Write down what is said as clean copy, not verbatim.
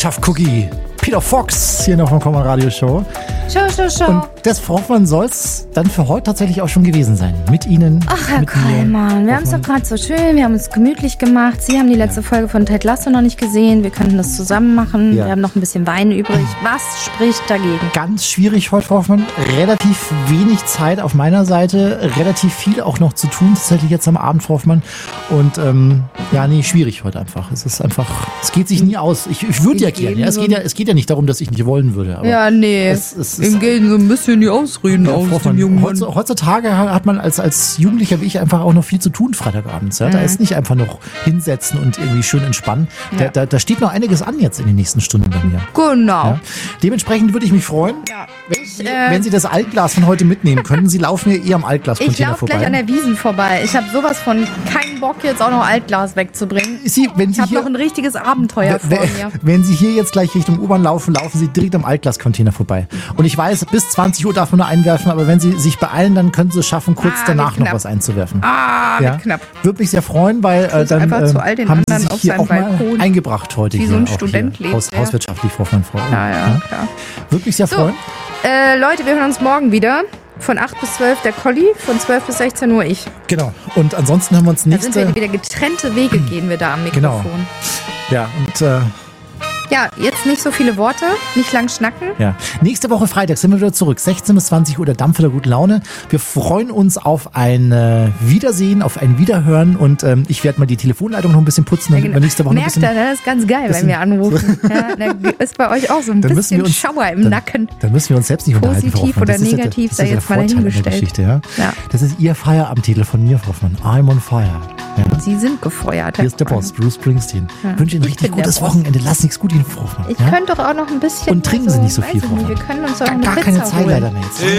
Tough Cookie. Peter Fox hier noch vom Common Radio Show. Show. Und das, Frau Hoffmann, soll es dann für heute tatsächlich auch schon gewesen sein. Mit Ihnen. Ach, Herr Kollmann, wir haben es doch gerade so schön, wir haben es gemütlich gemacht. Sie haben die letzte Folge von Ted Lasso noch nicht gesehen. Wir könnten das zusammen machen. Ja. Wir haben noch ein bisschen Wein übrig. Was spricht dagegen? Ganz schwierig heute, Frau Hoffmann. Relativ wenig Zeit auf meiner Seite. Relativ viel auch noch zu tun, tatsächlich jetzt am Abend, Frau Hoffmann. Und schwierig heute einfach. Es geht sich nie aus. Ich würde ja gerne. Ja, es geht ja nicht darum, dass ich nicht wollen würde. Aber ja, nee. Ihm gehen so ein bisschen die Ausreden aus dem jungen Mann. Heutzutage hat man als Jugendlicher wie ich einfach auch noch viel zu tun Freitagabends. Ja? Da ist nicht einfach noch hinsetzen und irgendwie schön entspannen. Ja. Da steht noch einiges an jetzt in den nächsten Stunden bei mir. Genau. Ja? Dementsprechend würde ich mich freuen, wenn Sie das Altglas von heute mitnehmen können. Sie laufen ja am Altglas-Container vorbei. Ich laufe gleich an der Wiesn vorbei. Ich habe sowas von keinen Bock, jetzt auch noch Altglas wegzubringen. Ich habe noch ein richtiges Abenteuer vor mir. Wenn Sie hier jetzt gleich Richtung U-Bahn laufen Sie direkt am Altglas-Container vorbei. Und ich weiß, bis 20 Uhr darf man nur einwerfen, aber wenn Sie sich beeilen, dann können Sie es schaffen, kurz danach noch was einzuwerfen. Wird knapp. Würde mich sehr freuen, weil dann haben Sie sich hier auch Balkon mal eingebracht heute. Wie hier so ein auch Student hier, lebt. Hauswirtschaftlich, Frau von Frau. Ja, klar. Würde mich sehr freuen. Leute, wir hören uns morgen wieder. Von 8 bis 12 der Colli, von 12 bis 16 Uhr ich. Genau. Und ansonsten haben wir uns nächste... Da sind wir wieder getrennte Wege, gehen wir da am Mikrofon. Genau. Ja, und... Ja, jetzt nicht so viele Worte, nicht lang schnacken. Ja. Nächste Woche Freitag sind wir wieder zurück. 16 bis 20 Uhr der Dampf der guten Laune. Wir freuen uns auf ein Wiedersehen, auf ein Wiederhören und ich werde mal die Telefonleitung noch ein bisschen putzen, damit wir nächste Woche Merkt ihr, das ist ganz geil, wenn wir anrufen. Ja, da ist bei euch auch so ein bisschen Schauer im Nacken. Dann müssen wir uns selbst nicht unterhalten, Positiv Frau Hoffmann. oder negativ, sei jetzt mal dahingestellt. Ja? Das ist Ihr Feierabendtitel von mir, Frau Hoffmann. I'm on fire. Ja. Sie sind gefeuert. Hier ist der Boss, Bruce Springsteen. Ich wünsche Ihnen ein richtig gutes Wochenende. Lass nichts gut Ihnen, Frau Hoffmann. Ich könnte doch auch noch ein bisschen... Und trinken Sie nicht so viel, Frau Hoffmann. Wir können uns auch eine Gar Pizza keine Zeit holen. leider mehr jetzt.